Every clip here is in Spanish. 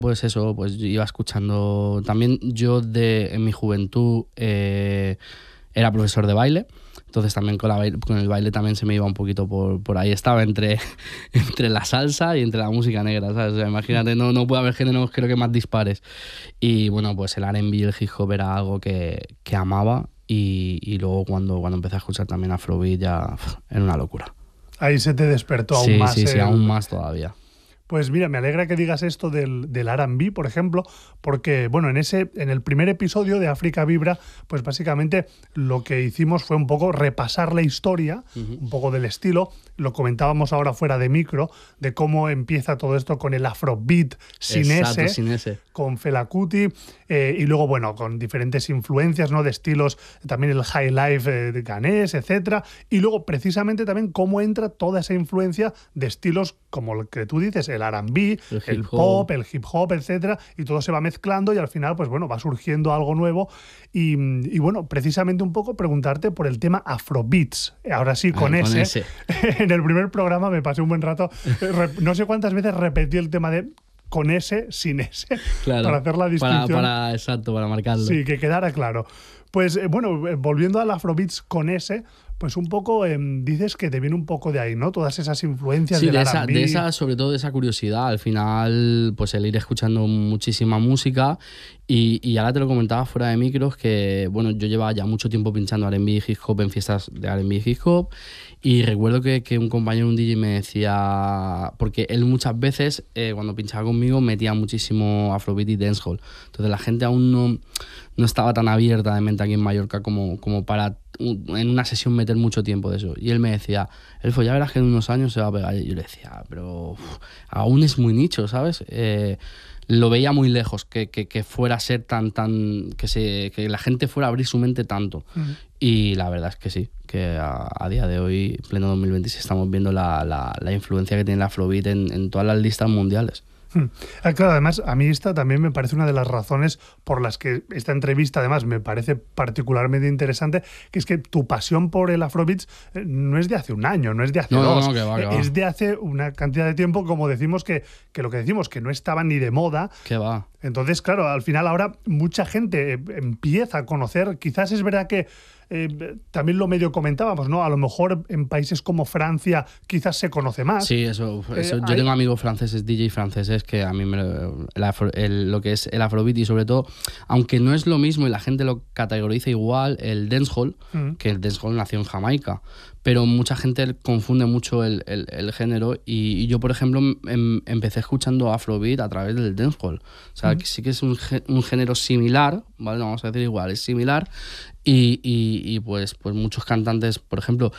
Pues eso, pues yo iba escuchando. También yo en mi juventud era profesor de baile. Entonces también con el baile también se me iba un poquito por ahí. Estaba entre la salsa y entre la música negra, ¿sabes? O sea, imagínate, no puede haber géneros creo que más dispares. Y bueno, pues el R&B y el hip hop era algo que amaba. Y luego cuando empecé a escuchar también Afrobeat ya era una locura. Ahí se te despertó aún más. Sí, aún más todavía. Pues mira, me alegra que digas esto del R&B, por ejemplo, porque bueno, en el primer episodio de África Vibra, pues básicamente lo que hicimos fue un poco repasar la historia, un poco del estilo. Lo comentábamos ahora fuera de micro, de cómo empieza todo esto con el Afrobeat sin S, con Fela Kuti, y luego, bueno, con diferentes influencias, ¿no? De estilos, también el high life ganés, etcétera. Y luego, precisamente, también cómo entra toda esa influencia de estilos como el que tú dices, el R&B, el pop, el hip hop, etcétera, y todo se va mezclando y al final, pues bueno, va surgiendo algo nuevo. Y bueno, precisamente un poco preguntarte por el tema Afrobeats. Ahora sí, con S. En el primer programa me pasé un buen rato, no sé cuántas veces repetí el tema de con S, sin S, claro, para hacer la distinción. Exacto, para marcarlo. Sí, que quedara claro. Pues bueno, volviendo al Afrobeats con S, pues un poco dices que te viene un poco de ahí, ¿no? Todas esas influencias del R&B. Sobre todo de esa curiosidad. Al final, pues el ir escuchando muchísima música y ahora te lo comentaba fuera de micros que, bueno, yo llevaba ya mucho tiempo pinchando R&B y hip hop en fiestas de R&B y hip hop y recuerdo que un compañero, un DJ me decía, porque él muchas veces cuando pinchaba conmigo metía muchísimo Afrobeat y dancehall. Entonces la gente aún no estaba tan abierta de mente aquí en Mallorca como para en una sesión meter mucho tiempo de eso. Y él me decía, Elfo, ya verás que en unos años se va a pegar. Y yo le decía, pero aún es muy nicho, ¿sabes? Lo veía muy lejos, que fuera a ser tan que la gente fuera a abrir su mente tanto. Y la verdad es que sí, que a día de hoy, pleno 2026, estamos viendo la influencia que tiene el Afrobeat en todas las listas mundiales. Claro, además a mí esta también me parece una de las razones por las que esta entrevista además me parece particularmente interesante, que es que tu pasión por el Afrobeats no es de hace un año, no es de hace dos, que va. Es de hace una cantidad de tiempo, como decimos que lo que decimos, que no estaba ni de moda. Que va. Entonces, claro, al final ahora mucha gente empieza a conocer, quizás es verdad que también lo medio comentábamos, ¿no? A lo mejor en países como Francia quizás se conoce más. Sí, eso. Yo tengo amigos franceses, DJ franceses, que a mí lo que es el Afrobeat y sobre todo, aunque no es lo mismo y la gente lo categoriza igual, el dancehall, que el dancehall nació en Jamaica, pero mucha gente confunde mucho el género y yo, por ejemplo, empecé escuchando Afrobeat a través del dancehall. O sea, que sí que es un género similar, ¿vale? No vamos a decir igual, es similar. Y pues muchos cantantes, por ejemplo,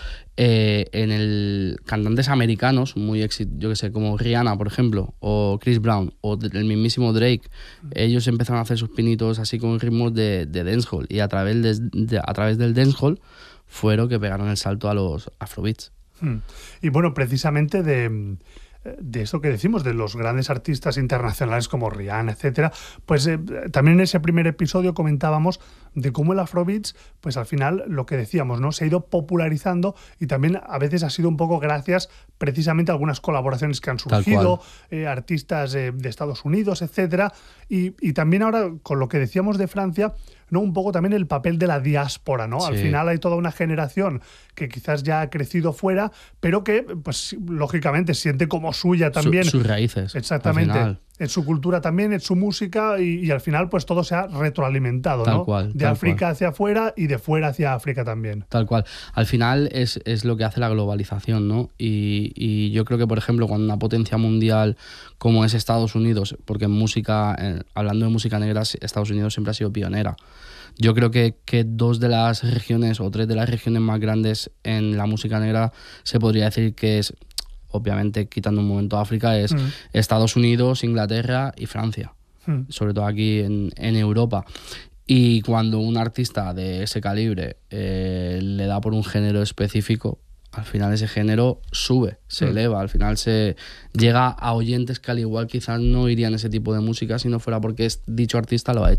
cantantes americanos muy yo que sé, como Rihanna, por ejemplo, o Chris Brown, o el mismísimo Drake, ellos empezaron a hacer sus pinitos así con ritmos de dancehall y a través del dancehall fueron que pegaron el salto a los Afrobeats. Y bueno, precisamente de esto que decimos, de los grandes artistas internacionales como Rihanna, etcétera, pues también en ese primer episodio comentábamos de cómo el Afrobeats, pues al final lo que decíamos, ¿no? Se ha ido popularizando y también a veces ha sido un poco gracias precisamente a algunas colaboraciones que han surgido, artistas de Estados Unidos, etcétera, y también ahora con lo que decíamos de Francia, ¿no? Un poco también el papel de la diáspora, ¿no? Sí. Al final hay toda una generación que quizás ya ha crecido fuera, pero que, pues lógicamente, siente como suya también. Sus raíces. Exactamente. En su cultura también, en su música, y al final, pues todo se ha retroalimentado, tal ¿no? Cual, de África hacia afuera y de fuera hacia África también. Tal cual. Al final es lo que hace la globalización, ¿no? Y yo creo que, por ejemplo, cuando una potencia mundial como es Estados Unidos, porque en música, hablando de música negra, Estados Unidos siempre ha sido pionera. Yo creo que 2 de las regiones o 3 de las regiones más grandes en la música negra se podría decir que es, obviamente quitando un momento África, es Estados Unidos, Inglaterra y Francia, sobre todo aquí en Europa. Y cuando un artista de ese calibre le da por un género específico, al final ese género sube, se eleva, al final se llega a oyentes que al igual quizás no irían a ese tipo de música si no fuera porque dicho artista lo ha hecho.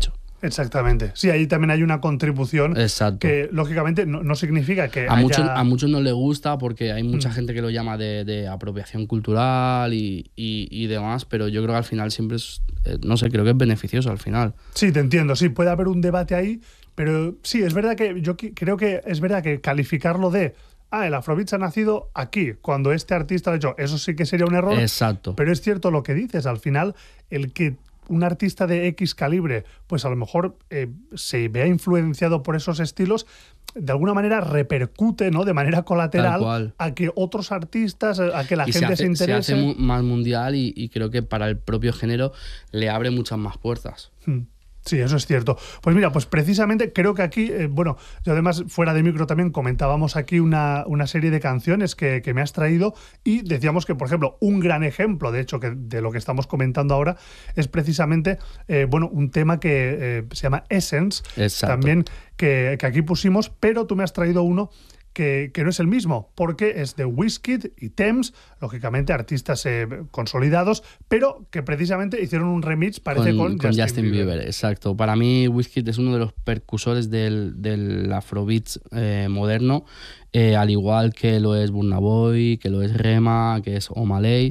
Exactamente. Sí, ahí también hay una contribución. Exacto. Que, lógicamente, no significa que a muchos no les gusta porque hay mucha gente que lo llama de apropiación cultural y demás, pero yo creo que al final siempre es, no sé, creo que es beneficioso al final. Sí, te entiendo. Sí, puede haber un debate ahí, pero sí, es verdad que yo creo que es verdad que calificarlo de el Afrobeats ha nacido aquí, cuando este artista lo ha hecho, eso sí que sería un error. Exacto. Pero es cierto lo que dices, al final, el que un artista de X calibre, pues a lo mejor se vea influenciado por esos estilos, de alguna manera repercute, ¿no?, de manera colateral a que otros artistas, a que la gente se interese. Se hace más mundial y creo que para el propio género le abre muchas más puertas. Sí, eso es cierto. Pues mira, pues precisamente creo que aquí, bueno, yo además fuera de micro también comentábamos aquí una serie de canciones que me has traído y decíamos que, por ejemplo, un gran ejemplo, de hecho, que de lo que estamos comentando ahora, es precisamente, bueno, un tema que se llama Essence, Exacto. también que aquí pusimos, pero tú me has traído uno que no es el mismo, porque es de Wizkid y Tems, lógicamente artistas consolidados, pero que precisamente hicieron un remix, parece, con Justin Bieber. Exacto. Para mí Wizkid es uno de los precursores del Afrobeats moderno, al igual que lo es Burna Boy, que lo es Rema, que es Omaley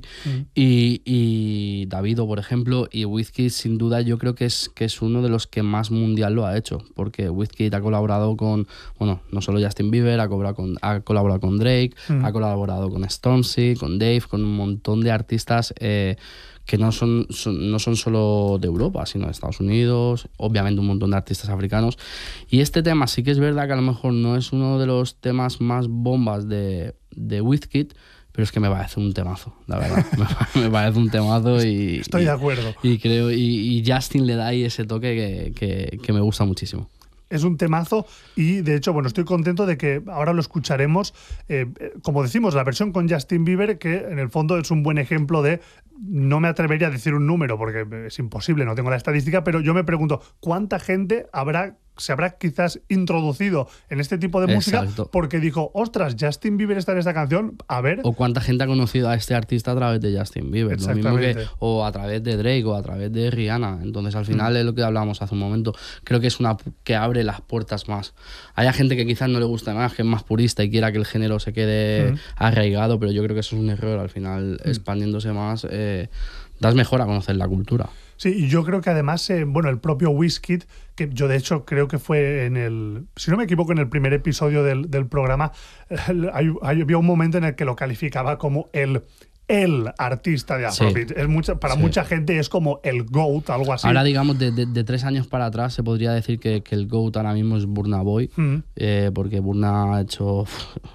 y Davido, por ejemplo. Y Wizkid, sin duda, yo creo que es uno de los que más mundial lo ha hecho, porque Wizkid ha colaborado con, bueno, no solo Justin Bieber, ha colaborado con Drake, ha colaborado con Stormzy, con Dave, con un montón de artistas que no son solo de Europa, sino de Estados Unidos, obviamente un montón de artistas africanos. Y este tema sí que es verdad que a lo mejor no es uno de los temas más bombas de Wizkid, pero es que me parece un temazo, la verdad. me parece un temazo y... Estoy de acuerdo. Y creo y Justin le da ahí ese toque que me gusta muchísimo. Es un temazo y, de hecho, bueno, estoy contento de que ahora lo escucharemos, como decimos, la versión con Justin Bieber, que en el fondo es un buen ejemplo de, no me atrevería a decir un número porque es imposible, no tengo la estadística, pero yo me pregunto, ¿cuánta gente se habrá quizás introducido en este tipo de música porque dijo, ostras, Justin Bieber está en esta canción, a ver? O cuánta gente ha conocido a este artista a través de Justin Bieber, lo mismo o a través de Drake o a través de Rihanna. Entonces al final es lo que hablábamos hace un momento, creo que es una que abre las puertas más. Hay gente que quizás no le gusta más, que es más purista y quiera que el género se quede arraigado, pero yo creo que eso es un error. Al final expandiéndose más das mejor a conocer la cultura. Sí, y yo creo que además, bueno, el propio Wizkid, que yo de hecho creo que fue si no me equivoco, en el primer episodio del programa, había un momento en el que lo calificaba como el artista de Afrobeat. Para mucha gente es como el GOAT, algo así. Ahora, digamos, de 3 años para atrás se podría decir que el GOAT ahora mismo es Burna Boy, porque Burna ha hecho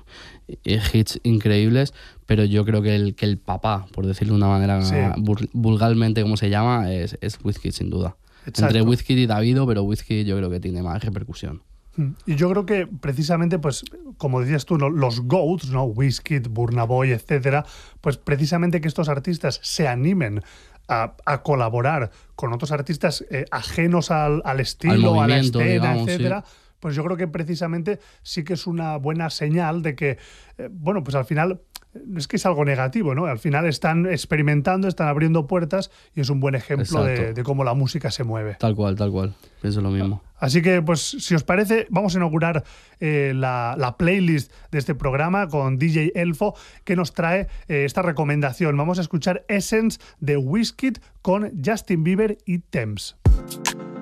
hits increíbles, pero yo creo que el papá, por decirlo de una manera vulgarmente como se llama, es Wizkid, sin duda. Exacto. Entre Wizkid y Davido, pero Wizkid yo creo que tiene más repercusión. Y yo creo que precisamente, pues, como decías tú, ¿no?, los GOATs, ¿no?, Wizkid, Burna Boy, etcétera, pues precisamente que estos artistas se animen a colaborar con otros artistas ajenos al estilo, a la escena, digamos, etcétera. Sí. Pues yo creo que precisamente sí que es una buena señal de que, bueno, pues al final es que es algo negativo, ¿no? Al final están experimentando, están abriendo puertas y es un buen ejemplo de cómo la música se mueve. Tal cual. Pienso lo mismo. Así que, pues, si os parece, vamos a inaugurar la playlist de este programa con DJ Elfo, que nos trae esta recomendación. Vamos a escuchar Essence de Wizkid con Justin Bieber y Tems.